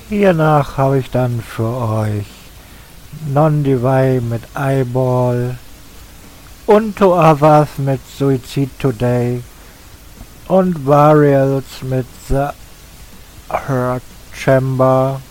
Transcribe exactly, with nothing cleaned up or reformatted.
Hiernach habe ich dann für euch Non-Divide mit Eyeball und To Others mit Suicide Today und Varials mit The Hurt Chamber